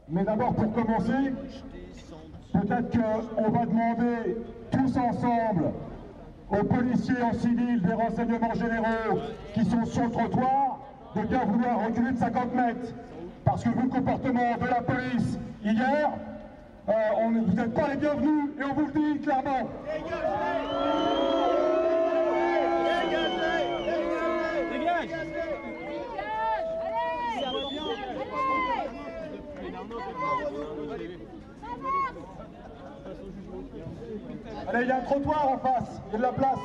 Mais d'abord, pour commencer, peut-être qu'on va demander tous ensemble aux policiers en civil des renseignements généraux qui sont sur le trottoir de bien vouloir reculer de 50 mètres. Parce que vu le comportement de la police hier, vous n'êtes pas les bienvenus et on vous le dit clairement. Allez, il y a un trottoir en face, il y a de la place.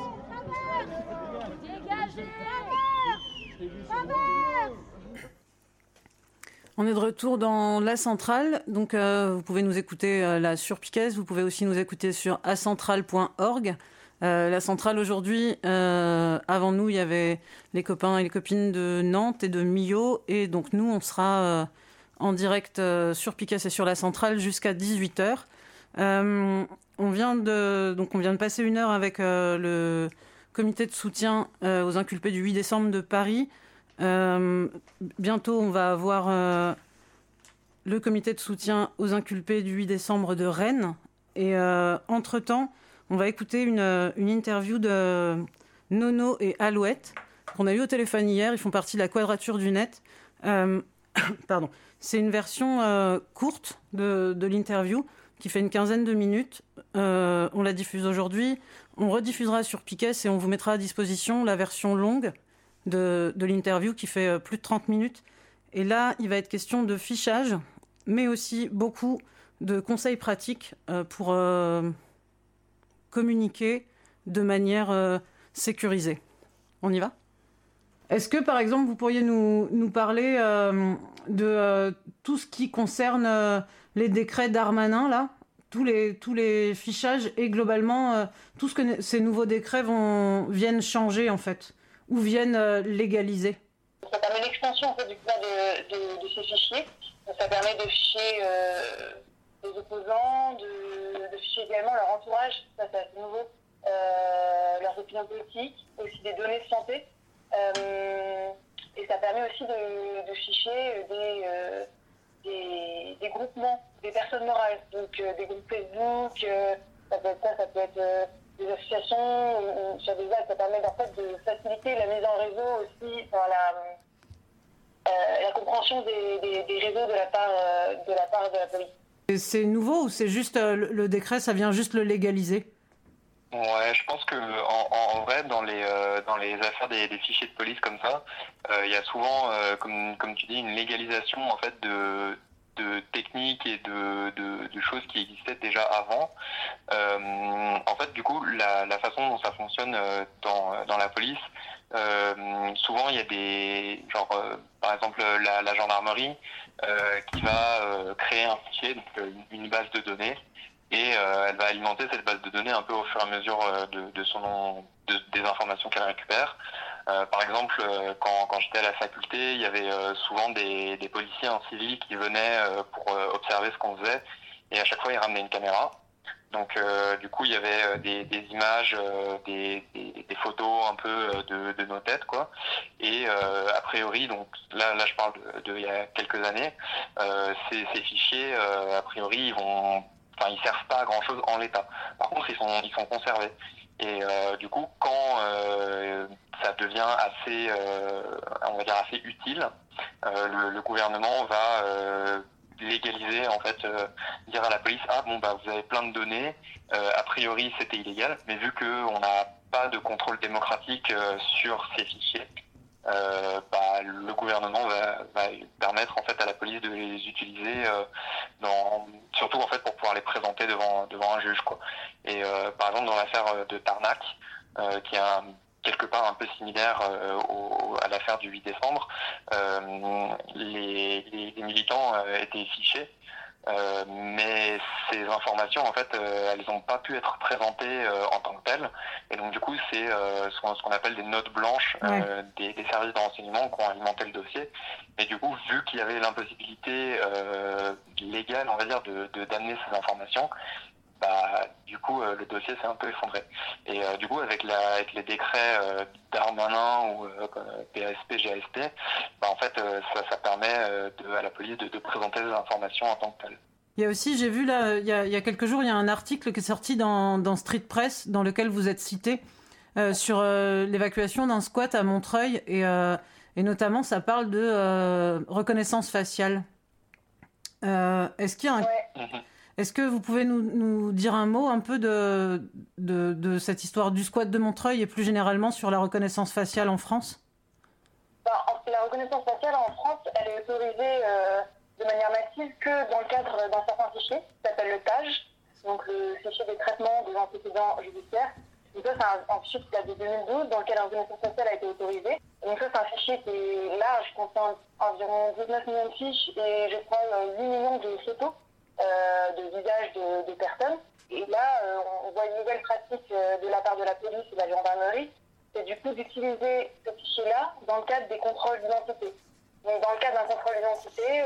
On est de retour dans la centrale, donc vous pouvez nous écouter là sur Piquet, vous pouvez aussi nous écouter sur acentral.org. La centrale aujourd'hui, avant nous, il y avait les copains et les copines de Nantes et de Millau, et donc nous, on sera en direct sur Piquet et sur la centrale jusqu'à 18h. On vient de passer une heure avec le comité de soutien aux inculpés du 8 décembre de Paris. Bientôt, on va avoir le comité de soutien aux inculpés du 8 décembre de Rennes. Et entre-temps, on va écouter une interview de Nono et Alouette qu'on a eu au téléphone hier. Ils font partie de la Quadrature du Net. Pardon. C'est une version courte de l'interview qui fait une quinzaine de minutes. On la diffuse aujourd'hui. On rediffusera sur Piquet et on vous mettra à disposition la version longue de l'interview qui fait plus de 30 minutes. Et là, il va être question de fichage, mais aussi beaucoup de conseils pratiques pour communiquer de manière sécurisée. On y va ? Est-ce que, par exemple, vous pourriez nous parler de tout ce qui concerne les décrets Darmanin, là, tous les fichages et globalement tout ce que ces nouveaux décrets viennent changer, en fait, ou viennent légaliser? Ça permet l'extension en fait, du pouvoir de ces fichiers. Donc, ça permet de ficher les opposants, de ficher également leur entourage, ça c'est assez nouveau, leurs opinions politiques, aussi des données de santé. Et ça permet aussi de ficher des groupements, des personnes morales, donc des groupes Facebook, ça peut être des associations, sur des actes, ça permet en fait de faciliter la mise en réseau aussi dans la compréhension des réseaux de la part de la police. Et c'est nouveau ou c'est juste le décret, ça vient juste le légaliser? Ouais, je pense que en vrai, dans les affaires des fichiers de police comme ça, il y a souvent, comme tu dis, une légalisation en fait de techniques et de choses qui existaient déjà avant. En fait, du coup, la façon dont ça fonctionne dans la police, souvent il y a des par exemple la gendarmerie qui va créer un fichier, donc une base de données. Et elle va alimenter cette base de données un peu au fur et à mesure des informations qu'elle récupère. Par exemple, quand j'étais à la faculté, il y avait souvent des policiers en civil qui venaient pour observer ce qu'on faisait. Et à chaque fois, ils ramenaient une caméra. Donc, du coup, il y avait des images, des photos un peu de nos têtes, quoi. Et a priori, donc là, je parle de il y a quelques années, ces fichiers, a priori, ils servent pas à grand chose en l'état. Par contre, ils sont conservés. Et du coup, quand ça devient assez, on va dire assez utile, le gouvernement va légaliser, en fait, dire à la police, vous avez plein de données, a priori c'était illégal, mais vu qu'on n'a pas de contrôle démocratique sur ces fichiers, le gouvernement va permettre en fait à la police de les utiliser surtout en fait pour pouvoir les présenter devant un juge, quoi. Et par exemple dans l'affaire de Tarnac, qui est quelque part un peu similaire à l'affaire du 8 décembre, les militants étaient fichés. Mais ces informations, en fait, elles n'ont pas pu être présentées en tant que telles. Et donc, du coup, c'est ce qu'on appelle des notes blanches des services de renseignement qui ont alimenté le dossier. Et du coup, vu qu'il y avait l'impossibilité légale, on va dire, d'amener ces informations, du coup, le dossier s'est un peu effondré. Et du coup, avec les décrets Darmanin ou PSP, GASP, en fait, ça permet à la police de présenter les informations en tant que telles. Il y a aussi, j'ai vu là, il y a quelques jours, il y a un article qui est sorti dans Street Press, dans lequel vous êtes cité, sur l'évacuation d'un squat à Montreuil, et notamment ça parle de reconnaissance faciale. Est-ce que vous pouvez nous dire un mot un peu de cette histoire du squat de Montreuil et plus généralement sur la reconnaissance faciale en France ? La reconnaissance faciale en France, elle est autorisée de manière massive que dans le cadre d'un certain fichier qui s'appelle le TAJ, donc le fichier des traitements des antécédents judiciaires. Donc ça, c'est un fichier qui date de 2012 dans lequel la reconnaissance faciale a été autorisée. Et donc ça, c'est un fichier qui est large, qui contient environ 19 millions de fiches et je crois 8 millions de photos de visages de personnes. Et là, on voit une nouvelle pratique de la part de la police et de la gendarmerie, c'est du coup d'utiliser ce fichier-là dans le cadre des contrôles d'identité. Donc dans le cadre d'un contrôle d'identité,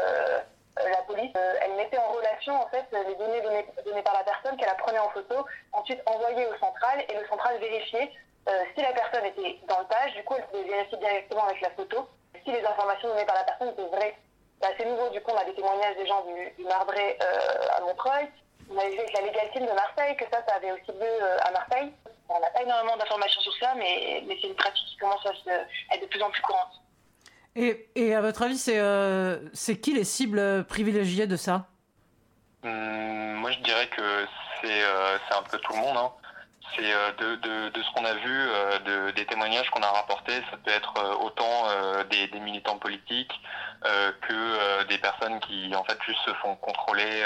la police, elle mettait en relation en fait les données données par la personne qu'elle prenait en photo, ensuite envoyée au central et le central vérifiait si la personne était dans le TAJ. Du coup, elle pouvait vérifier directement avec la photo si les informations données par la personne étaient vraies. C'est assez nouveau, du coup, on a des témoignages des gens du Marbré à Montreuil. On avait vu avec la Legal Team de Marseille que ça avait aussi lieu à Marseille. On n'a pas énormément d'informations sur ça, mais c'est une pratique qui commence à être de plus en plus courante. Et à votre avis, c'est qui les cibles privilégiées de ça ? Moi, je dirais que c'est un peu tout le monde. Hein. C'est de ce qu'on a vu, des témoignages qu'on a rapportés, ça peut être autant des militants politiques que des personnes qui en fait juste se font contrôler,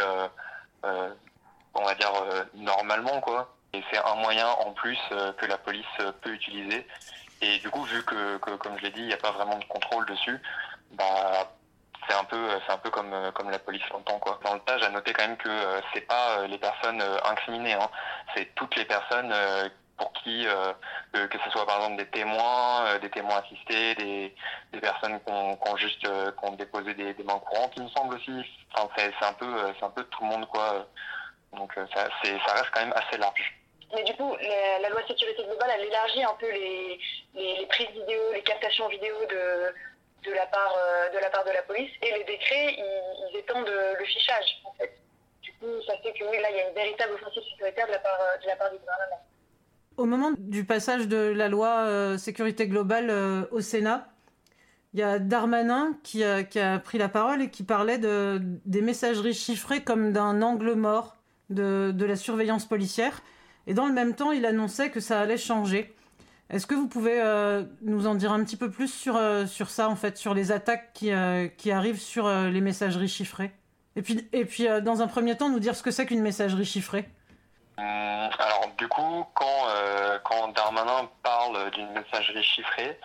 on va dire normalement quoi. Et c'est un moyen en plus que la police peut utiliser. Et du coup, vu que comme je l'ai dit, il n'y a pas vraiment de contrôle dessus, c'est un peu comme la police l'entend quoi. Dans le TAJ, à noter quand même que c'est pas les personnes incriminées, hein. C'est toutes les personnes pour qui, que ce soit par exemple des témoins assistés, des personnes qui ont déposé des mains courantes, il me semble aussi. Enfin, c'est un peu tout le monde quoi. Donc ça reste quand même assez large. Mais du coup, la loi sécurité globale, elle élargit un peu les prises vidéo, les captations vidéo de la part de la police, et les décrets, ils étendent le fichage, en fait. Du coup, ça fait que oui, là, il y a une véritable offensive sécuritaire de la part du gouvernement. Au moment du passage de la loi sécurité globale au Sénat, il y a Darmanin qui a pris la parole et qui parlait des messageries chiffrées comme d'un angle mort de la surveillance policière. Et dans le même temps, il annonçait que ça allait changer. Est-ce que vous pouvez nous en dire un petit peu plus sur ça, en fait, sur les attaques qui arrivent sur les messageries chiffrées ? Et puis dans un premier temps, nous dire ce que c'est qu'une messagerie chiffrée. Alors du coup, quand Darmanin parle d'une messagerie chiffrée,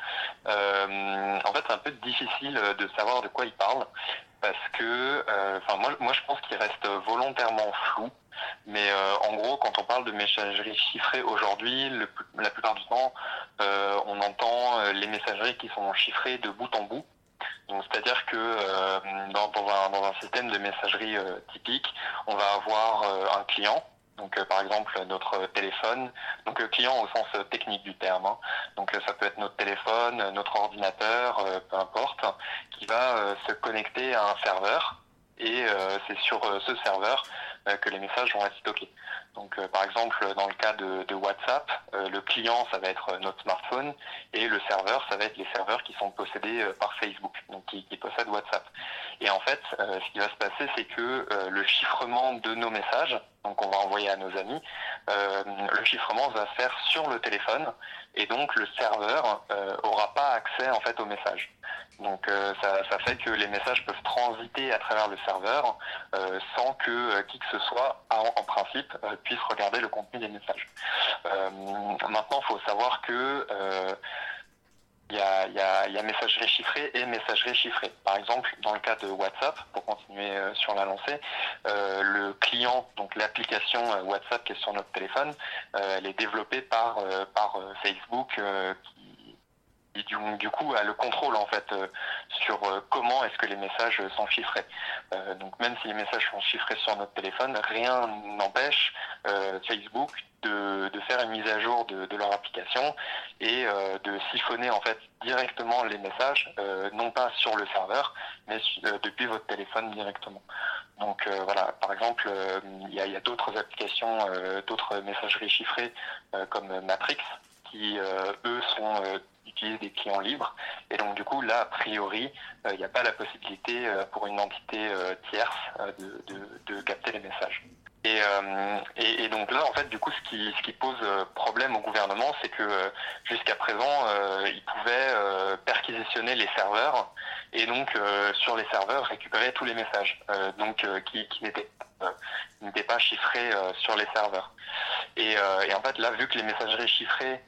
en fait c'est un peu difficile de savoir de quoi il parle, parce que moi je pense qu'il reste volontairement flou. Mais en gros, quand on parle de messagerie chiffrée aujourd'hui, la plupart du temps, on entend les messageries qui sont chiffrées de bout en bout. Donc, c'est-à-dire que dans un système de messagerie typique, on va avoir un client. Donc par exemple notre téléphone, donc client au sens technique du terme, hein. Donc ça peut être notre téléphone, notre ordinateur, peu importe, qui va se connecter à un serveur, et c'est sur ce serveur que les messages vont être stockés. Donc par exemple dans le cas de WhatsApp, le client ça va être notre smartphone, et le serveur ça va être les serveurs qui sont possédés par Facebook, donc qui possèdent WhatsApp. Et en fait ce qui va se passer, c'est que le chiffrement de nos messages, donc on va envoyer à nos amis, le chiffrement va se faire sur le téléphone, et donc le serveur aura pas accès en fait aux messages. Donc ça fait que les messages peuvent transiter à travers le serveur sans que qui que ce soit en principe puisse regarder le contenu des messages. Maintenant, il faut savoir que il y a messagerie chiffrée et messagerie chiffrée. Par exemple, dans le cas de WhatsApp, pour continuer sur la lancée, le client, donc l'application WhatsApp qui est sur notre téléphone, elle est développée par Facebook et du coup a le contrôle en fait sur comment est-ce que les messages sont chiffrés. Donc même si les messages sont chiffrés sur notre téléphone, rien n'empêche Facebook de faire une mise à jour de leur application et de siphonner en fait directement les messages, non pas sur le serveur, mais depuis votre téléphone directement. Donc voilà, par exemple, il y a d'autres applications, d'autres messageries chiffrées comme Matrix, qui eux utilisent des clients libres, et donc du coup là a priori il n'y a pas la possibilité pour une entité tierce de capter les messages. Et donc là en fait du coup ce qui pose problème au gouvernement, c'est que jusqu'à présent ils pouvaient perquisitionner les serveurs et donc sur les serveurs récupérer tous les messages qui n'étaient pas chiffrés sur les serveurs. Et en fait là, vu que les messageries chiffrées,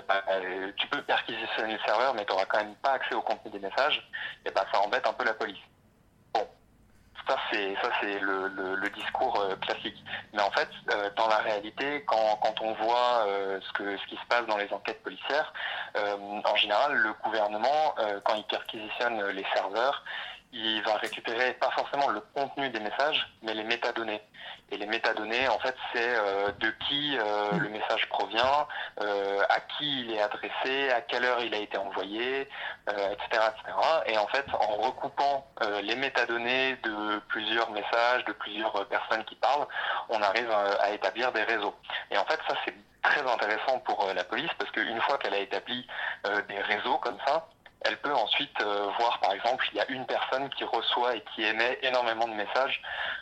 tu peux perquisitionner le serveur mais tu n'auras quand même pas accès au contenu des messages, et ça embête un peu la police. Bon, ça c'est le discours classique. Mais en fait, dans la réalité, quand on voit ce qui se passe dans les enquêtes policières, en général, le gouvernement, quand il perquisitionne les serveurs, il va récupérer pas forcément le contenu des messages, mais les métadonnées. Et les métadonnées, en fait, c'est de qui le message provient, à qui il est adressé, à quelle heure il a été envoyé, etc., etc. Et en fait, en recoupant les métadonnées de plusieurs messages, de plusieurs personnes qui parlent, on arrive à établir des réseaux. Et en fait, ça, c'est très intéressant pour la police, parce qu'une fois qu'elle a établi des réseaux comme ça, elle peut ensuite voir, par exemple, il y a une personne qui reçoit et qui émet énormément de messages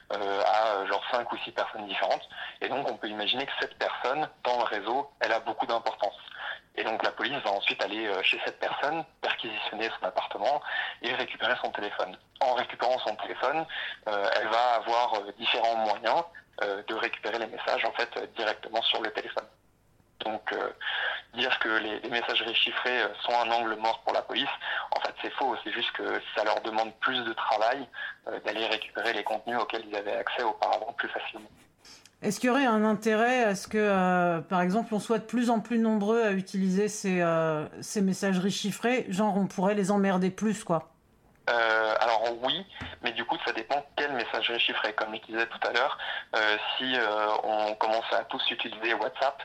à genre 5 ou 6 personnes différentes. Et donc, on peut imaginer que cette personne, dans le réseau, elle a beaucoup d'importance. Et donc, la police va ensuite aller chez cette personne, perquisitionner son appartement et récupérer son téléphone. En récupérant son téléphone, elle va avoir différents moyens de récupérer les messages, en fait, directement sur le téléphone. Donc, dire que les messageries chiffrées sont un angle mort pour la police, en fait c'est faux, c'est juste que ça leur demande plus de travail d'aller récupérer les contenus auxquels ils avaient accès auparavant plus facilement. Est-ce qu'il y aurait un intérêt à ce que, par exemple, on soit de plus en plus nombreux à utiliser ces messageries chiffrées, genre on pourrait les emmerder plus, quoi? Alors oui, mais du coup ça dépend quelle messagerie chiffrée. Comme je disais tout à l'heure, si on commence à tous utiliser WhatsApp,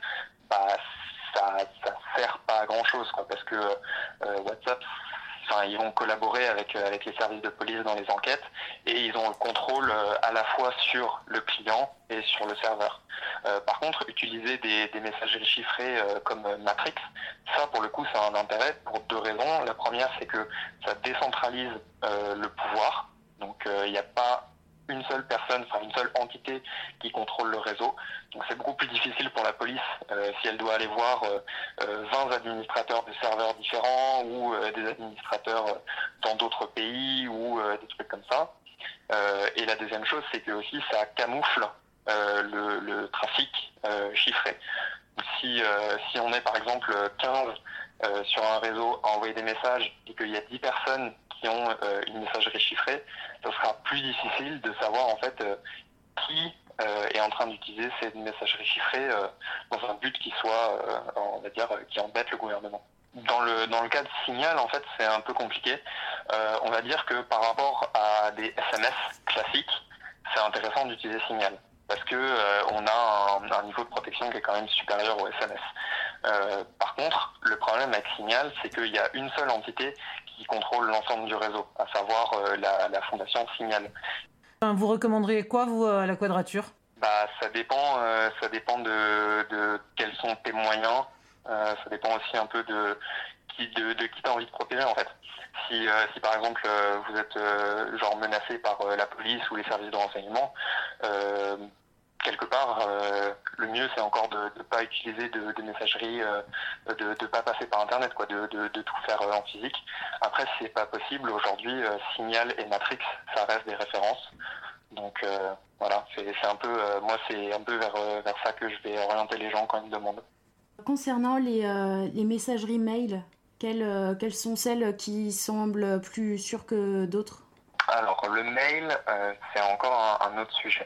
ça sert pas à grand chose, quoi, parce que WhatsApp, ils vont collaborer avec les services de police dans les enquêtes et ils ont le contrôle à la fois sur le client et sur le serveur. Par contre, utiliser des messageries chiffrées comme Matrix, ça pour le coup ça a un intérêt pour 2 raisons. La première, c'est que ça décentralise le pouvoir, donc il n'y a pas une seule personne, une seule entité qui contrôle le réseau. Donc c'est beaucoup plus difficile pour la police si elle doit aller voir 20 administrateurs de serveurs différents ou des administrateurs dans d'autres pays ou des trucs comme ça. Et la deuxième chose, c'est que aussi ça camoufle le trafic chiffré. Si on est par exemple 15 sur un réseau à envoyer des messages et qu'il y a 10 personnes qui ont une messagerie chiffrée, ce sera plus difficile de savoir en fait qui est en train d'utiliser ces messageries chiffrées dans un but qui soit, on va dire, qui embête le gouvernement. Dans le cas de Signal, en fait, c'est un peu compliqué. On va dire que par rapport à des SMS classiques, c'est intéressant d'utiliser Signal parce que on a un niveau de protection qui est quand même supérieur au SMS. Par contre, le problème avec Signal, c'est qu'il y a une seule entité qui contrôle l'ensemble du réseau, à savoir la fondation Signal. Vous recommanderiez quoi, vous, à la Quadrature? Ça dépend de quels sont tes moyens. Ça dépend aussi un peu de qui t'as envie de protéger, en fait. Si par exemple vous êtes menacé par la police ou les services de renseignement, quelque part, le mieux c'est encore de ne pas utiliser de messagerie, de pas passer par internet, quoi, de tout faire en physique. Après, si c'est pas possible, aujourd'hui, Signal et Matrix, ça reste des références. Donc voilà, c'est un peu, moi c'est un peu vers ça que je vais orienter les gens quand ils me demandent. Concernant les messageries mail, quelles sont celles qui semblent plus sûres que d'autres? Alors, le mail, c'est encore un autre sujet.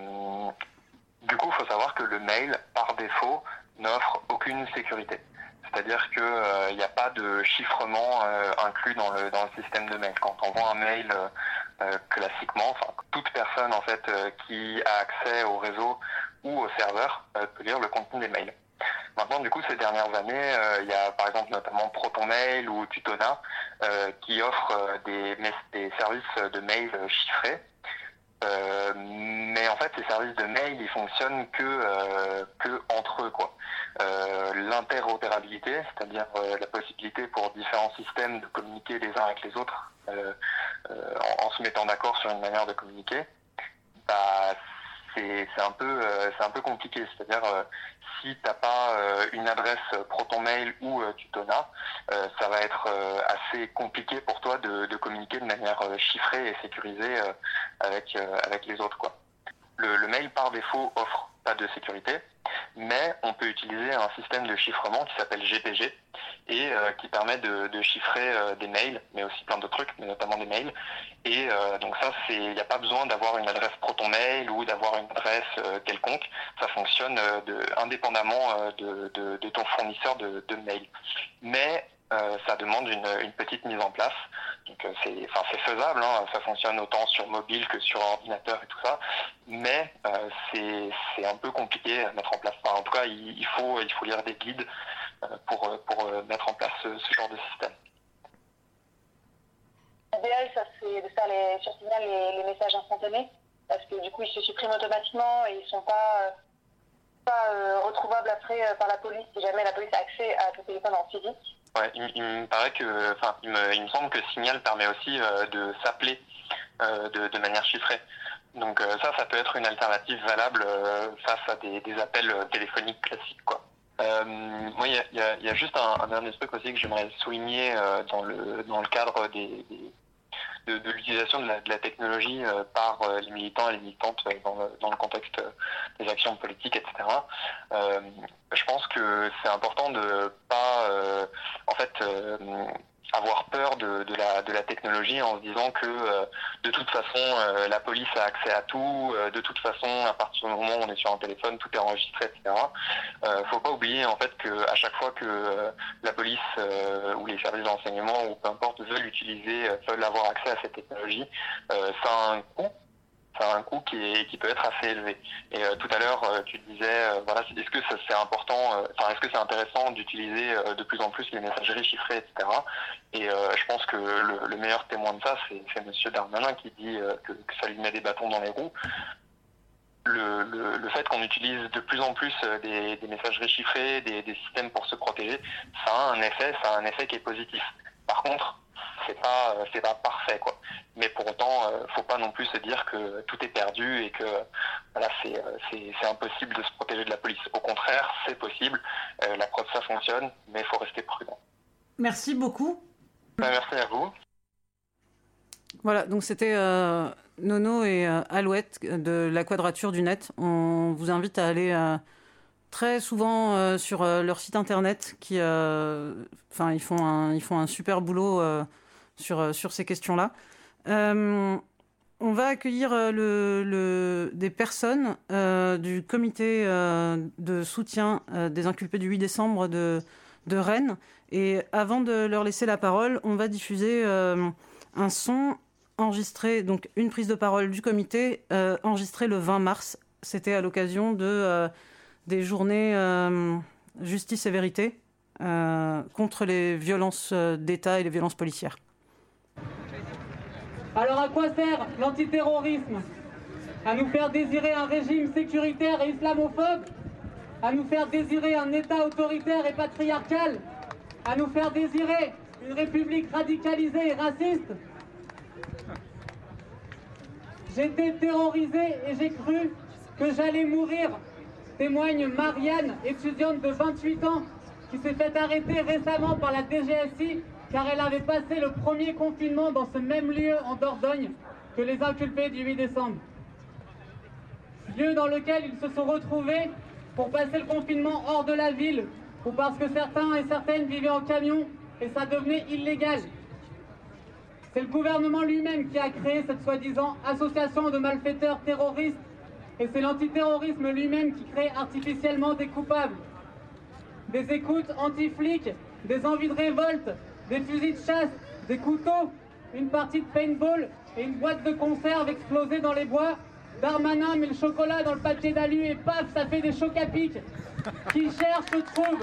Du coup, il faut savoir que le mail, par défaut, n'offre aucune sécurité. c'est-à-dire que il n'y a pas de chiffrement inclus dans le système de mail. Quand on envoie un mail classiquement, enfin toute personne en fait qui a accès au réseau ou au serveur peut lire le contenu des mails. Maintenant, du coup, ces dernières années, il y a par exemple notamment ProtonMail ou Tutona qui offrent des services de mail chiffrés. Mais en fait, ces services de mail, ils fonctionnent que entre eux, quoi. L'interopérabilité, c'est-à-dire la possibilité pour différents systèmes de communiquer les uns avec les autres en se mettant d'accord sur une manière de communiquer, bah, c'est un peu compliqué. C'est-à-dire si t'as pas une adresse ProtonMail ou Tutona, ça va être assez compliqué pour toi de communiquer de manière chiffrée et sécurisée avec les autres, quoi. Le mail par défaut offre pas de sécurité, mais on peut utiliser un système de chiffrement qui s'appelle GPG et qui permet de chiffrer des mails, mais aussi plein d'autres trucs, mais notamment des mails. Et donc ça, il n'y a pas besoin d'avoir une adresse ProtonMail ou d'avoir une adresse quelconque. Ça fonctionne indépendamment de ton fournisseur de mail. Mais ça demande une petite mise en place. Donc c'est faisable, hein, ça fonctionne autant sur mobile que sur ordinateur et tout ça, mais c'est un peu compliqué à mettre en place. Enfin, en tout cas, il faut lire des guides pour mettre en place ce genre de système. L'idéal, ça c'est de faire sur Signal les messages instantanés, parce que du coup ils se suppriment automatiquement et ils sont pas retrouvables après par la police si jamais la police a accès à ton téléphone en physique. Ouais, il me paraît que, enfin, il me semble que Signal permet aussi de s'appeler de manière chiffrée. Donc ça peut être une alternative valable face à des appels téléphoniques classiques, quoi. Moi, il y a juste un dernier truc aussi que j'aimerais souligner dans le cadre de l'utilisation de la technologie par les militants et les militantes dans le contexte des actions politiques, etc. Je pense que c'est important de pas avoir peur de la technologie en se disant que de toute façon la police a accès à tout, de toute façon à partir du moment où on est sur un téléphone tout est enregistré, etc. Faut pas oublier en fait que à chaque fois que la police ou les services d'enseignement ou peu importe veulent avoir accès à cette technologie, ça a un coût. Ça a un coût qui peut être assez élevé. Et tout à l'heure, tu disais, voilà, est-ce que c'est important, est-ce que c'est intéressant d'utiliser de plus en plus les messageries chiffrées, etc. Et je pense que le meilleur témoin de ça, c'est Monsieur Darmanin qui dit que ça lui met des bâtons dans les roues. Le fait qu'on utilise de plus en plus des messageries chiffrées, des systèmes pour se protéger, ça a un effet qui est positif. Par contre, c'est pas parfait, quoi. Mais pour autant, faut pas non plus se dire que tout est perdu et que voilà, c'est impossible de se protéger de la police. Au contraire, c'est possible. La preuve, ça fonctionne, mais il faut rester prudent. Merci beaucoup. Merci à vous. Voilà, donc c'était Nono et Alouette de la Quadrature du Net. On vous invite à aller très souvent sur leur site internet ils font un super boulot sur ces questions-là. On va accueillir des personnes du comité de soutien des inculpés du 8 décembre de Rennes. Et avant de leur laisser la parole, on va diffuser un son enregistré, donc une prise de parole du comité enregistrée le 20 mars. C'était à l'occasion des journées justice et vérité contre les violences d'État et les violences policières. Alors à quoi sert l'antiterrorisme? À nous faire désirer un régime sécuritaire et islamophobe? À nous faire désirer un État autoritaire et patriarcal? À nous faire désirer une république radicalisée et raciste? J'étais terrorisé et j'ai cru que j'allais mourir, témoigne Marianne, étudiante de 28 ans, qui s'est fait arrêter récemment par la DGSI car elle avait passé le premier confinement dans ce même lieu en Dordogne que les inculpés du 8 décembre. Lieu dans lequel ils se sont retrouvés pour passer le confinement hors de la ville ou parce que certains et certaines vivaient en camion et ça devenait illégal. C'est le gouvernement lui-même qui a créé cette soi-disant association de malfaiteurs terroristes et c'est l'antiterrorisme lui-même qui crée artificiellement des coupables. des écoutes anti-flics, des envies de révolte, des fusils de chasse, des couteaux, une partie de paintball et une boîte de conserve explosée dans les bois. Darmanin met le chocolat dans le papier d'alu et paf, ça fait des chocs à pic. Qui cherche trouve.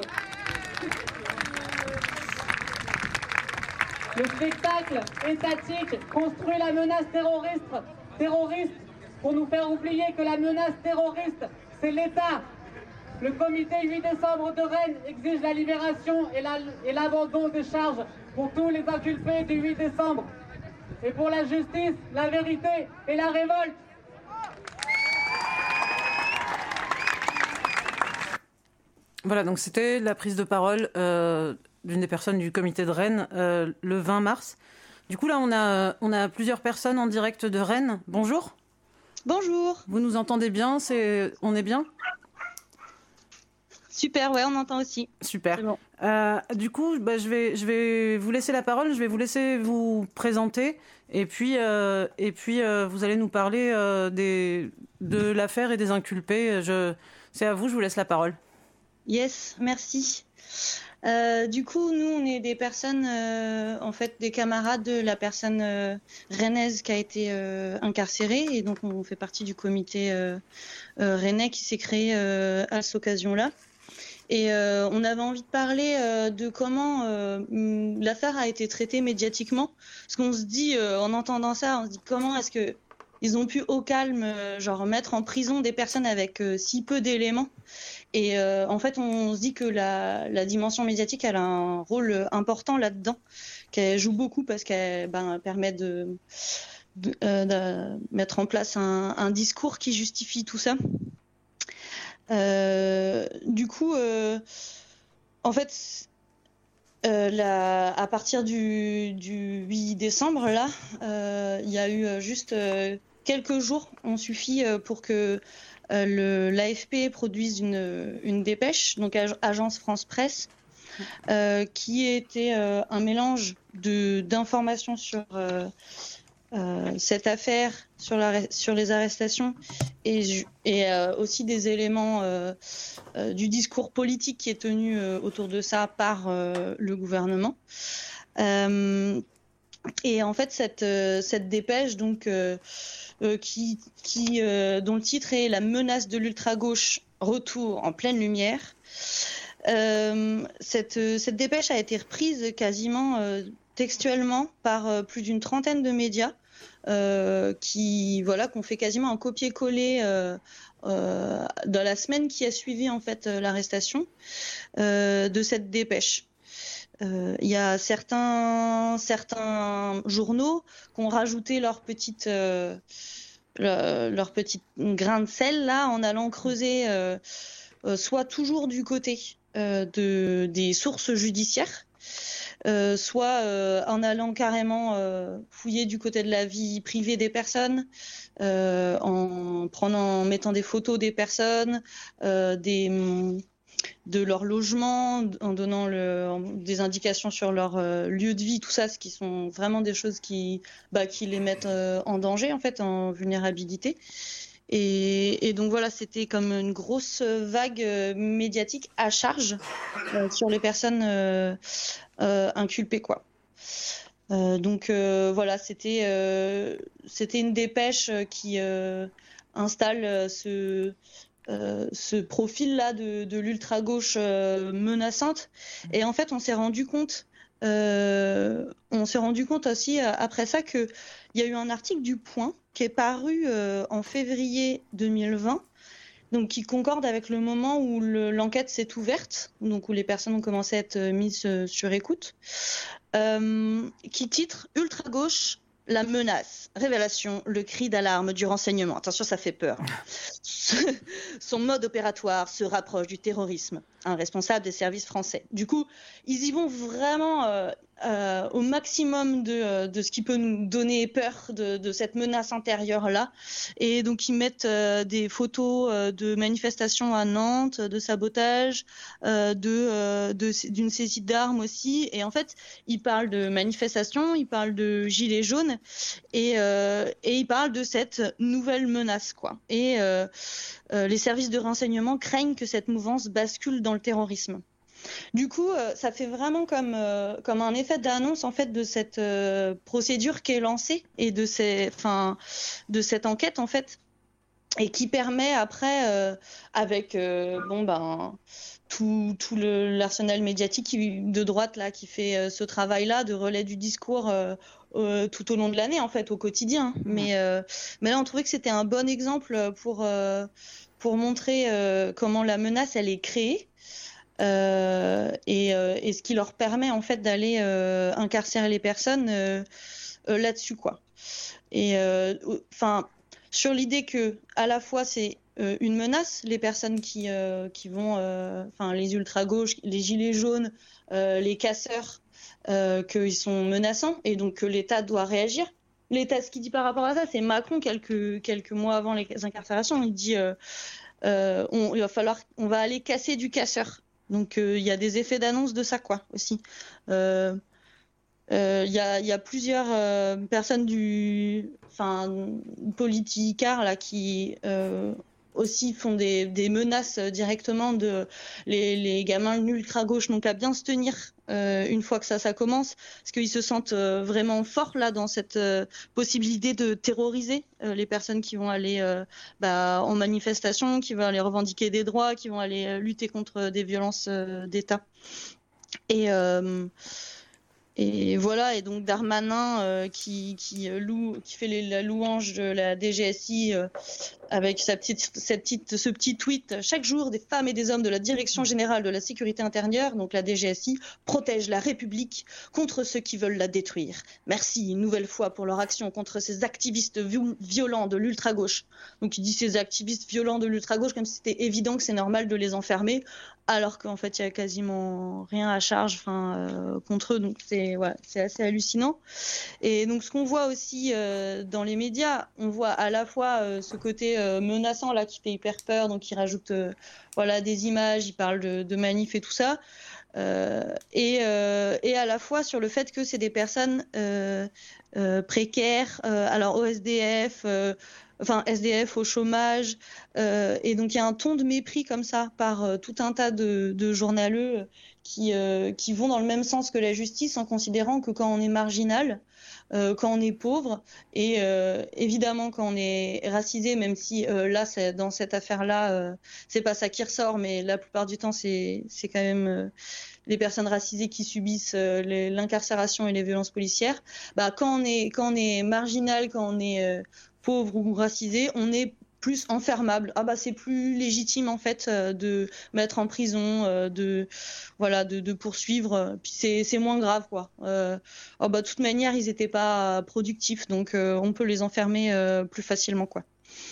Le spectacle étatique construit la menace terroriste pour nous faire oublier que la menace terroriste, c'est l'État. Le comité 8 décembre de Rennes exige la libération et l'abandon des charges pour tous les inculpés du 8 décembre. Et pour la justice, la vérité et la révolte. Voilà, donc c'était la prise de parole d'une des personnes du comité de Rennes le 20 mars. Du coup, là, on a plusieurs personnes en direct de Rennes. Bonjour. Bonjour. Vous nous entendez bien? On est bien? Super, ouais, on entend aussi. Super. Bon. Du coup, je vais vous laisser la parole, je vais vous laisser vous présenter, et puis vous allez nous parler de l'affaire et des inculpés. C'est à vous, je vous laisse la parole. Yes, merci. Du coup, nous, on est des personnes, en fait, des camarades de la personne rennaise qui a été incarcérée, et donc on fait partie du comité rennais qui s'est créé à cette occasion-là. Et on avait envie de parler de comment l'affaire a été traitée médiatiquement. Parce qu'on se dit, en entendant ça, on se dit comment est-ce que ils ont pu au calme, genre mettre en prison des personnes avec si peu d'éléments. Et en fait, on se dit que la dimension médiatique, elle a un rôle important là-dedans, qu'elle joue beaucoup parce qu'elle permet de mettre en place un discours qui justifie tout ça. Du coup, en fait, à partir du 8 décembre, là, il y a eu juste quelques jours ont suffi pour que l'AFP produise une dépêche, donc Agence France Presse, qui était un mélange d'informations sur cette affaire, sur les arrestations et aussi des éléments du discours politique qui est tenu autour de ça par le gouvernement. Et en fait, cette dépêche, donc, dont le titre est « La menace de l'ultra-gauche, retour en pleine lumière », cette dépêche a été reprise quasiment textuellement par plus d'une trentaine de médias qu'on fait quasiment un copier-coller dans la semaine qui a suivi en fait l'arrestation de cette dépêche. Il y a certains journaux qui ont rajouté leur petite grain de sel là en allant creuser soit toujours du côté des sources judiciaires, soit en allant carrément fouiller du côté de la vie privée des personnes, en mettant des photos des personnes, de leur logement, en donnant des indications sur leur lieu de vie, tout ça, ce qui sont vraiment des choses qui les mettent en danger, en fait, en vulnérabilité. Et donc voilà, c'était comme une grosse vague médiatique à charge sur les personnes inculpées, quoi. Donc voilà, c'était une dépêche qui installe ce profil-là de l'ultra-gauche menaçante. Et en fait, on s'est rendu compte aussi après ça qu'il y a eu un article du Point qui est paru en février 2020, donc qui concorde avec le moment où l'enquête s'est ouverte, donc où les personnes ont commencé à être mises sur écoute, qui titre « Ultra-gauche, la menace, révélation, le cri d'alarme du renseignement ». Attention, ça fait peur. Son mode opératoire se rapproche du terrorisme, un responsable des services français. Du coup, ils y vont vraiment au maximum de ce qui peut nous donner peur de cette menace intérieure-là. Et donc, ils mettent des photos de manifestations à Nantes, de sabotage, d'une saisie d'armes aussi. Et en fait, ils parlent de manifestations, ils parlent de gilets jaunes et ils parlent de cette nouvelle menace, quoi. Et les services de renseignement craignent que cette mouvance bascule dans le terrorisme. Du coup, ça fait vraiment comme un effet d'annonce en fait de cette procédure qui est lancée et de cette enquête en fait, et qui permet après avec tout l'arsenal médiatique de droite là qui fait ce travail-là de relais du discours tout au long de l'année en fait au quotidien. Mais là on trouvait que c'était un bon exemple pour montrer comment la menace elle est créée. Et ce qui leur permet en fait d'aller incarcérer les personnes là-dessus quoi. Et sur l'idée que à la fois c'est une menace, les personnes qui vont, les ultra-gauches, les gilets jaunes, les casseurs, qu'ils sont menaçants et donc que l'État doit réagir. L'État, ce qu'il dit par rapport à ça, c'est Macron quelques mois avant les incarcérations, il dit on va aller casser du casseur. Donc il y a des effets d'annonce de ça quoi aussi. Il y a plusieurs personnes politicards là qui aussi font des menaces directement de les gamins de l'ultra-gauche, donc à bien se tenir une fois que ça commence, parce qu'ils se sentent vraiment forts là dans cette possibilité de terroriser les personnes qui vont aller en manifestation, qui vont aller revendiquer des droits, qui vont aller lutter contre des violences d'État. Et voilà, et donc Darmanin qui fait la louange de la DGSI avec ce petit tweet: chaque jour, des femmes et des hommes de la Direction générale de la sécurité intérieure, donc la DGSI, protègent la République contre ceux qui veulent la détruire. Merci une nouvelle fois pour leur action contre ces activistes violents de l'ultra-gauche. Donc il dit ces activistes violents de l'ultra-gauche comme si c'était évident que c'est normal de les enfermer, alors qu'en fait il y a quasiment rien à charge contre eux, donc c'est assez hallucinant. Et donc ce qu'on voit aussi dans les médias, on voit à la fois ce côté menaçant là qui fait hyper peur, donc il rajoute des images, il parle de manifs et tout ça, et à la fois sur le fait que c'est des personnes précaires, alors au SDF, SDF au chômage, et donc il y a un ton de mépris comme ça par tout un tas de journaleux qui vont dans le même sens que la justice, en considérant que quand on est marginal, quand on est pauvre, et évidemment quand on est racisé, même si là dans cette affaire-là c'est pas ça qui ressort, mais la plupart du temps c'est quand même les personnes racisées qui subissent l'incarcération et les violences policières. Quand on est marginal, quand on est pauvre ou racisé, on est plus enfermable. C'est plus légitime en fait de mettre en prison, de poursuivre. Puis c'est moins grave quoi. De toute manière, ils étaient pas productifs, donc on peut les enfermer plus facilement quoi.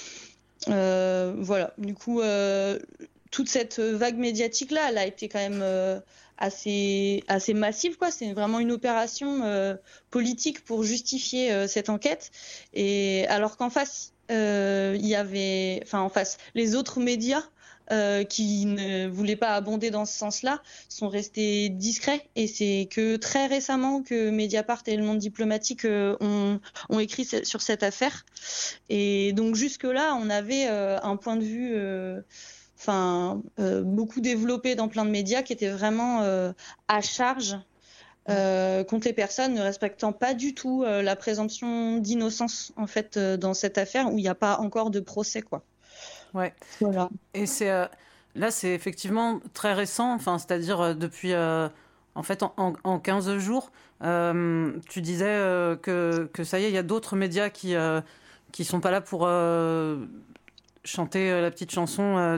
Du coup, toute cette vague médiatique là, elle a été quand même assez massive quoi. C'est vraiment une opération politique pour justifier cette enquête. Et alors qu'en face il y avait, les autres médias qui ne voulaient pas abonder dans ce sens-là sont restés discrets, et c'est que très récemment que Mediapart et Le Monde Diplomatique ont écrit sur cette affaire. Et donc jusque-là, on avait un point de vue beaucoup développé dans plein de médias qui était vraiment à charge contre les personnes ne respectant pas du tout la présomption d'innocence en fait dans cette affaire où il n'y a pas encore de procès quoi. Ouais. Voilà. Et là c'est effectivement très récent, c'est-à-dire depuis en fait en 15 jours, tu disais que ça y est, il y a d'autres médias qui sont pas là pour chanter la petite chanson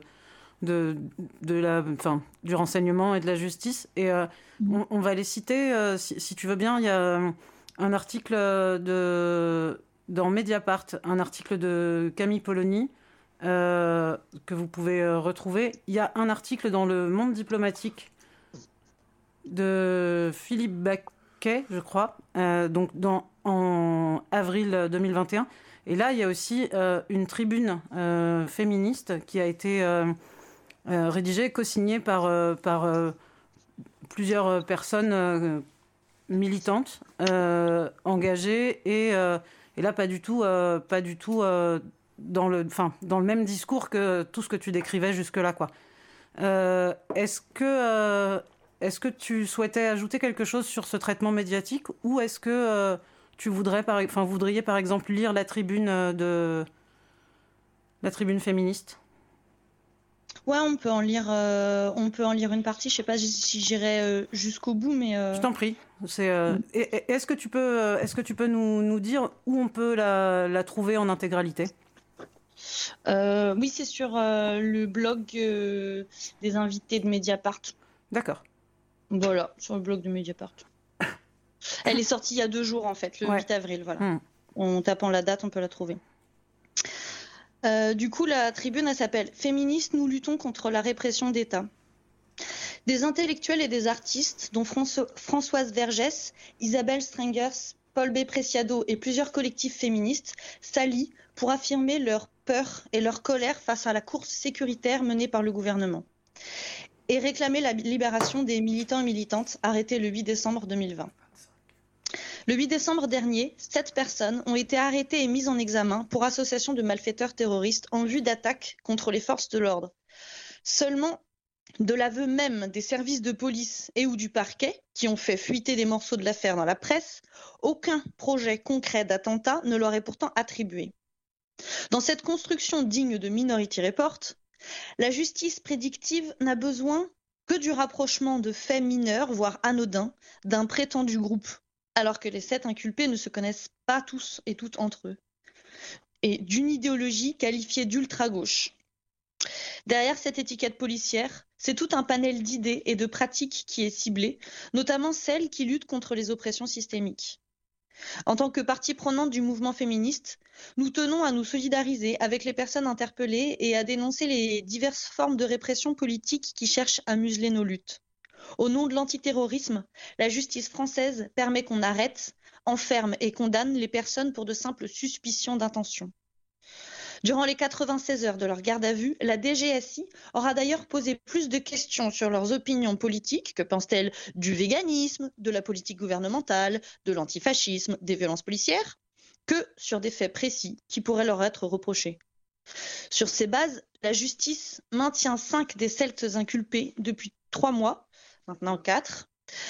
du renseignement et de la justice, et on va les citer si tu veux bien. Il y a un article dans Mediapart, un article de Camille Polony que vous pouvez retrouver. Il y a un article dans Le Monde Diplomatique de Philippe Baquet, je crois, donc en avril 2021. Et là, il y a aussi une tribune féministe qui a été rédigée, co-signée par plusieurs personnes militantes, engagées, et là pas du tout dans le même discours que tout ce que tu décrivais jusque-là, quoi. Est-ce que tu souhaitais ajouter quelque chose sur ce traitement médiatique ou est-ce que voudriez par exemple lire la tribune féministe? Ouais, on peut en lire une partie. Je sais pas si j'irai jusqu'au bout, mais. Je t'en prie. Est-ce que tu peux nous dire où on peut la trouver en intégralité? Oui, c'est sur le blog des invités de Mediapart. D'accord. Voilà, sur le blog de Mediapart. Elle est sortie il y a 2 jours en fait, le 8 avril. Voilà. En tapant la date, on peut la trouver. Du coup, la tribune, elle s'appelle « Féministes, nous luttons contre la répression d'État ». Des intellectuels et des artistes, dont Françoise Vergès, Isabelle Strengers, Paul B. Preciado et plusieurs collectifs féministes, s'allient pour affirmer leur peur et leur colère face à la course sécuritaire menée par le gouvernement et réclamer la libération des militants et militantes arrêtés le 8 décembre 2020. Le 8 décembre dernier, 7 personnes ont été arrêtées et mises en examen pour association de malfaiteurs terroristes en vue d'attaques contre les forces de l'ordre. Seulement, de l'aveu même des services de police et ou du parquet, qui ont fait fuiter des morceaux de l'affaire dans la presse, aucun projet concret d'attentat ne leur est pourtant attribué. Dans cette construction digne de Minority Report, la justice prédictive n'a besoin que du rapprochement de faits mineurs, voire anodins, d'un prétendu groupe, alors que les 7 inculpés ne se connaissent pas tous et toutes entre eux, et d'une idéologie qualifiée d'ultra-gauche. Derrière cette étiquette policière, c'est tout un panel d'idées et de pratiques qui est ciblé, notamment celles qui luttent contre les oppressions systémiques. En tant que partie prenante du mouvement féministe, nous tenons à nous solidariser avec les personnes interpellées et à dénoncer les diverses formes de répression politique qui cherchent à museler nos luttes. Au nom de l'antiterrorisme, la justice française permet qu'on arrête, enferme et condamne les personnes pour de simples suspicions d'intention. Durant les 96 heures de leur garde à vue, la DGSI aura d'ailleurs posé plus de questions sur leurs opinions politiques, que pensent-elles du véganisme, de la politique gouvernementale, de l'antifascisme, des violences policières, que sur des faits précis qui pourraient leur être reprochés. Sur ces bases, la justice maintient 5 des 7 inculpés depuis 3 mois, maintenant 4,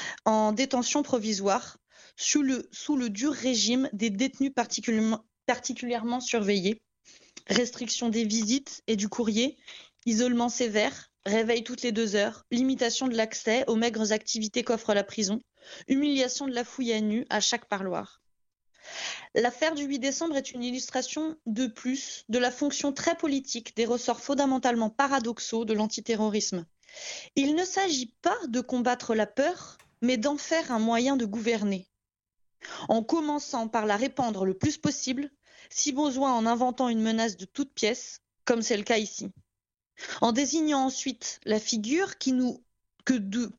en détention provisoire, sous le dur régime des détenus particulièrement surveillés, restriction des visites et du courrier, isolement sévère, réveil toutes les 2 heures, limitation de l'accès aux maigres activités qu'offre la prison, humiliation de la fouille à nu à chaque parloir. L'affaire du 8 décembre est une illustration de plus de la fonction très politique des ressorts fondamentalement paradoxaux de l'antiterrorisme. Il ne s'agit pas de combattre la peur, mais d'en faire un moyen de gouverner. En commençant par la répandre le plus possible, si besoin en inventant une menace de toutes pièces, comme c'est le cas ici. En désignant ensuite la figure de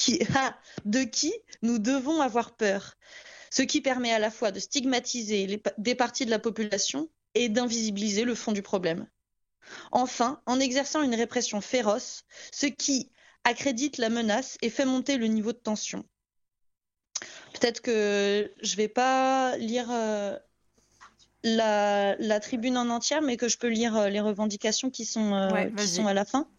qui nous devons avoir peur, ce qui permet à la fois de stigmatiser des parties de la population et d'invisibiliser le fond du problème. Enfin, en exerçant une répression féroce, ce qui accrédite la menace et fait monter le niveau de tension. Peut-être que je ne vais pas lire la tribune en entière, mais que je peux lire les revendications qui sont à la fin.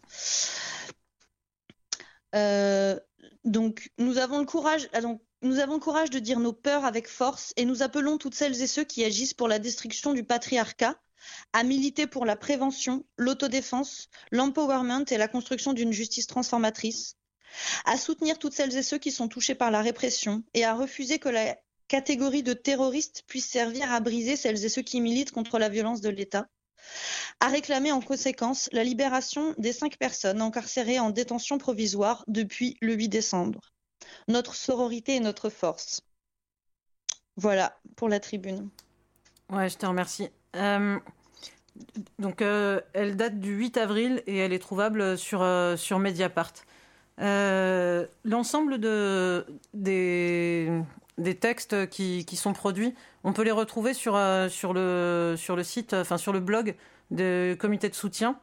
Donc, nous avons le courage de dire nos peurs avec force et nous appelons toutes celles et ceux qui agissent pour la destruction du patriarcat à militer pour la prévention, l'autodéfense, l'empowerment et la construction d'une justice transformatrice, à soutenir toutes celles et ceux qui sont touchés par la répression et à refuser que la catégorie de terroristes puisse servir à briser celles et ceux qui militent contre la violence de l'État, à réclamer en conséquence la libération des 5 personnes incarcérées en détention provisoire depuis le 8 décembre. Notre sororité et notre force. Voilà pour la tribune. Ouais, je te remercie. Donc, elle date du 8 avril et elle est trouvable sur Mediapart. L'ensemble des textes qui sont produits, on peut les retrouver sur le site, enfin sur le blog du comité de soutien.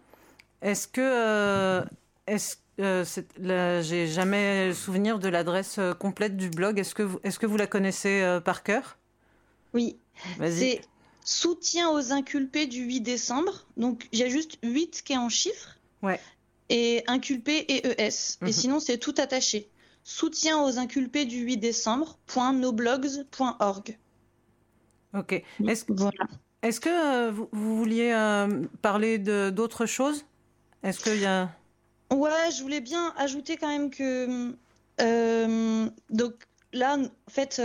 J'ai jamais souvenir de l'adresse complète du blog. Est-ce que vous la connaissez par cœur? Oui. Vas-y. C'est soutien aux inculpés du 8 décembre. Donc, il y a juste 8 qui est en chiffres. Ouais. et inculpé et ES. Et sinon, c'est tout attaché. Soutien aux inculpés du 8 décembre.noblogs.org. Ok. Voilà. Est-ce que vous vouliez parler d'autres choses? Est-ce qu'il y a... Ouais, je voulais bien ajouter quand même que... donc là, en fait,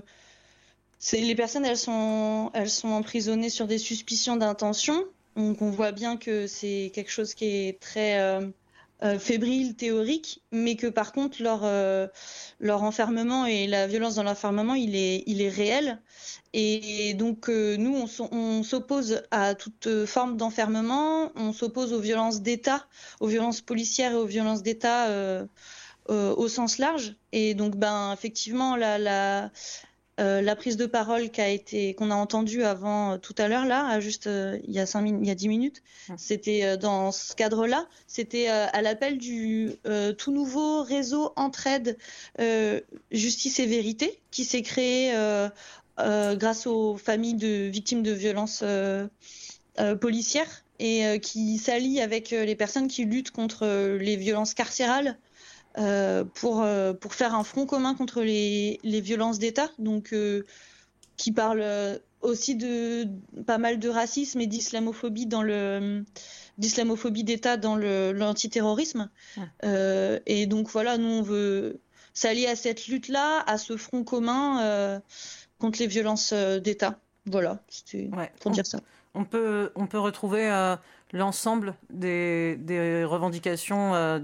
les personnes, elles sont emprisonnées sur des suspicions d'intention. Donc on voit bien que c'est quelque chose qui est très fébrile, théorique, mais que par contre, leur enfermement et la violence dans l'enfermement, il est réel. Et donc, nous, on s'oppose à toute forme d'enfermement, on s'oppose aux violences d'État, aux violences policières et aux violences d'État au sens large. Et donc, effectivement, la prise de parole qu'on a entendue avant tout à l'heure, là, juste il y a 10 minutes, c'était dans ce cadre-là, c'était à l'appel du tout nouveau réseau Entraide, Justice et Vérité, qui s'est créé grâce aux familles de victimes de violences policières et qui s'allie avec les personnes qui luttent contre les violences carcérales pour faire un front commun contre les violences d'État, donc qui parle aussi de pas mal de racisme et d'islamophobie d'islamophobie d'État dans l'antiterrorisme. Et donc voilà, nous on veut s'allier à cette lutte-là, à ce front commun contre les violences d'État. Voilà, c'était pour dire ça. On peut retrouver l'ensemble des revendications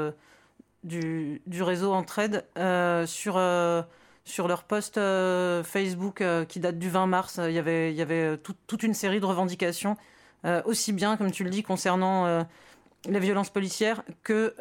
du réseau Entraide sur leur post Facebook qui date du 20 mars. Il y avait toute une série de revendications, aussi bien, comme tu le dis, concernant les violences policières que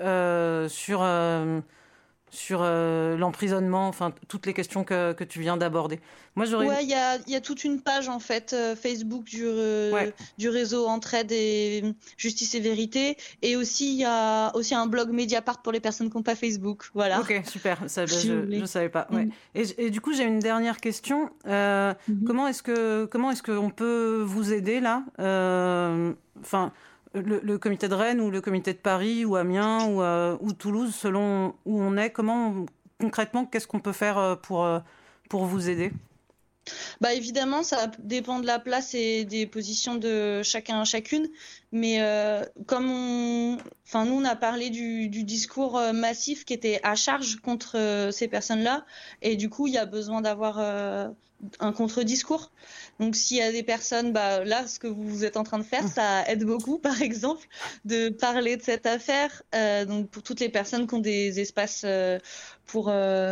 sur l'emprisonnement, enfin toutes les questions que tu viens d'aborder. Moi, il y a toute une page en fait Facebook du réseau Entraide et Justice et Vérité, et aussi il y a aussi un blog Mediapart pour les personnes qui n'ont pas Facebook. Voilà. Ok, super. Ça, je savais pas. Ouais. Et du coup, j'ai une dernière question. Comment est-ce qu'on peut vous aider là? Enfin. Le comité de Rennes ou le comité de Paris ou Amiens ou Toulouse, selon où on est, concrètement, qu'est-ce qu'on peut faire pour vous aider? Évidemment, ça dépend de la place et des positions de chacune. Mais nous, on a parlé du discours massif qui était à charge contre ces personnes-là. Et du coup, il y a besoin d'avoir un contre-discours. Donc, s'il y a des personnes, là, ce que vous êtes en train de faire, ça aide beaucoup, par exemple, de parler de cette affaire. Donc, pour toutes les personnes qui ont des espaces pour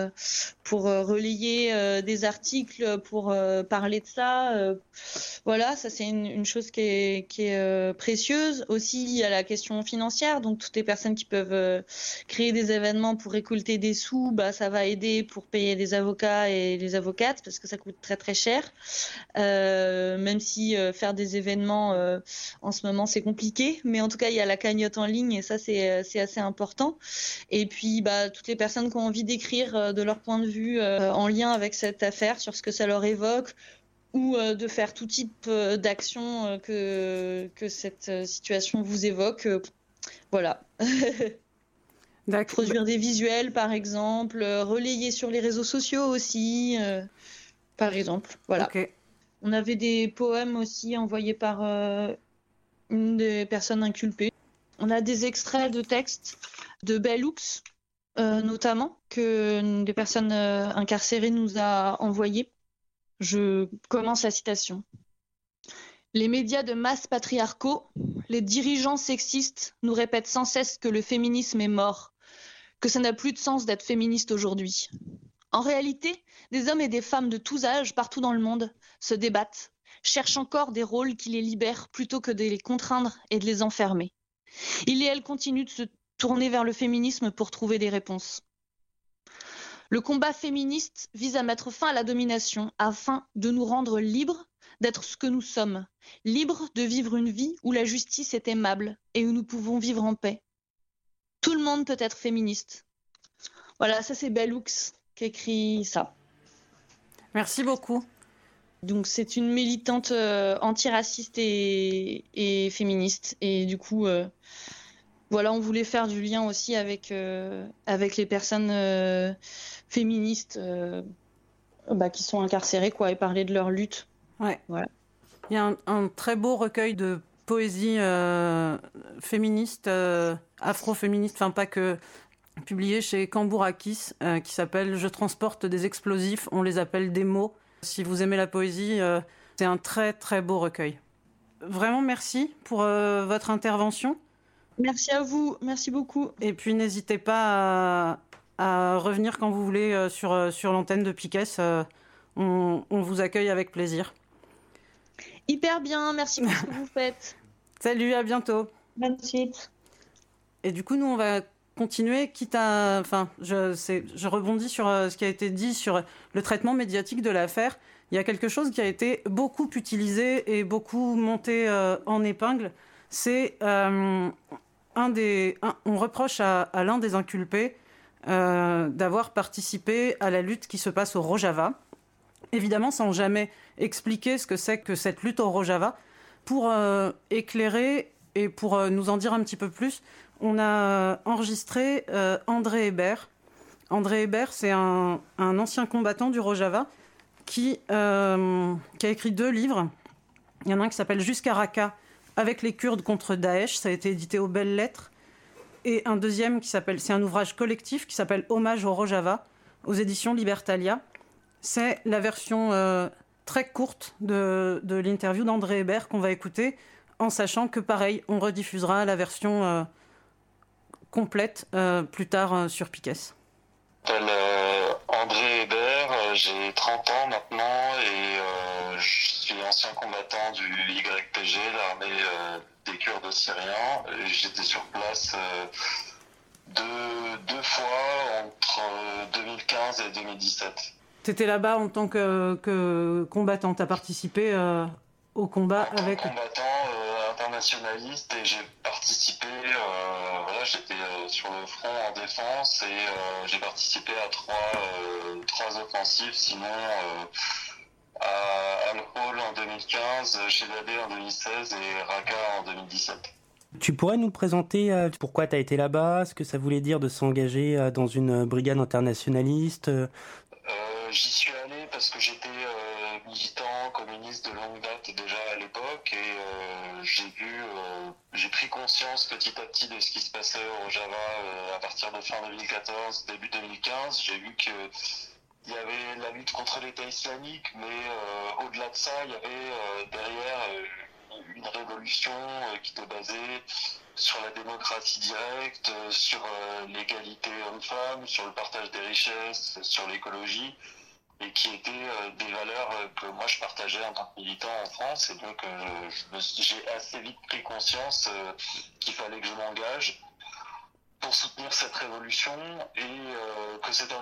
relayer des articles, pour parler de ça. Voilà, ça c'est une chose qui est précieuse. Aussi, il y a la question financière. Donc, toutes les personnes qui peuvent créer des événements pour récolter des sous, ça va aider pour payer des avocats et les avocates parce que ça coûte très très cher. Même si faire des événements en ce moment c'est compliqué, mais en tout cas il y a la cagnotte en ligne et ça c'est assez important. Et puis toutes les personnes qui ont envie d'écrire de leur point de vue en lien avec cette affaire, sur ce que ça leur évoque, ou de faire tout type d'action que cette situation vous évoque. Voilà. Produire des visuels par exemple, relayer sur les réseaux sociaux aussi, par exemple. Voilà. Okay. On avait des poèmes aussi envoyés par une des personnes inculpées. On a des extraits de textes de Bellux, notamment, que une des personnes incarcérées nous a envoyés. Je commence la citation. Les médias de masse patriarcaux, les dirigeants sexistes nous répètent sans cesse que le féminisme est mort, que ça n'a plus de sens d'être féministe aujourd'hui. En réalité, des hommes et des femmes de tous âges, partout dans le monde, se débattent, cherchent encore des rôles qui les libèrent plutôt que de les contraindre et de les enfermer. Ils et elles continuent de se tourner vers le féminisme pour trouver des réponses. Le combat féministe vise à mettre fin à la domination afin de nous rendre libres d'être ce que nous sommes, libres de vivre une vie où la justice est aimable et où nous pouvons vivre en paix. Tout le monde peut être féministe. Voilà, ça c'est Bellux qui écrit ça. Merci beaucoup. Donc c'est une militante antiraciste et féministe. Et du coup, voilà, on voulait faire du lien aussi avec les personnes féministes qui sont incarcérées, quoi, et parler de leur lutte. Ouais. Voilà. Il y a un très beau recueil de poésie féministe, afro-féministe, enfin pas que, publié chez Cambourakis, qui s'appelle « Je transporte des explosifs, on les appelle des mots ». Si vous aimez la poésie, c'est un très très beau recueil. Vraiment merci pour votre intervention. Merci à vous, merci beaucoup. Et puis n'hésitez pas à revenir quand vous voulez sur l'antenne de Piquesse. On vous accueille avec plaisir. Hyper bien, merci pour ce que vous faites. Salut, à bientôt. Bonne suite. Et du coup, nous, on va continuer, quitte à... Enfin, je rebondis sur ce qui a été dit sur le traitement médiatique de l'affaire. Il y a quelque chose qui a été beaucoup utilisé et beaucoup monté en épingle. C'est on reproche à l'un des inculpés d'avoir participé à la lutte qui se passe au Rojava. Évidemment, sans jamais expliquer ce que c'est que cette lutte au Rojava. Pour éclairer et pour nous en dire un petit peu plus, on a enregistré André Hébert. André Hébert, c'est un ancien combattant du Rojava qui a écrit 2 livres. Il y en a un qui s'appelle « Jusqu'à Raqqa, avec les Kurdes contre Daesh », ça a été édité aux Belles Lettres. Et un deuxième c'est un ouvrage collectif qui s'appelle « Hommage au Rojava », aux éditions Libertalia. C'est la version très courte de l'interview d'André Hébert qu'on va écouter, en sachant que, pareil, on rediffusera la version complète plus tard sur Piquesse. Je m'appelle André Hébert, j'ai 30 ans maintenant et je suis ancien combattant du YPG, l'armée des Kurdes syriens. J'étais sur place deux fois entre 2015 et 2017. Tu étais là-bas en tant que combattant, tu as participé au combat avec... En tant que combattant internationaliste, et j'ai participé, j'étais sur le front en défense et j'ai participé à trois offensives, sinon à Al-Hol en 2015, Shedadeh en 2016 et Raqqa en 2017. Tu pourrais nous présenter pourquoi tu as été là-bas, ce que ça voulait dire de s'engager dans une brigade internationaliste? J'y suis allé parce que j'étais militant communiste de longue date déjà à l'époque et j'ai pris conscience petit à petit de ce qui se passait au Rojava à partir de fin 2014, début 2015. J'ai vu que il y avait la lutte contre l'État islamique, mais au-delà de ça, il y avait derrière une révolution qui était basée sur la démocratie directe, sur l'égalité homme-femme, sur le partage des richesses, sur l'écologie, et qui étaient des valeurs que moi je partageais en tant que militant en France. Et donc j'ai assez vite pris conscience qu'il fallait que je m'engage pour soutenir cette révolution et que c'était